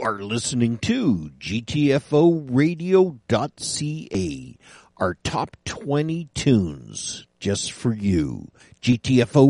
are listening to GTFOradio.ca, our top 20 tunes just for you. GTFO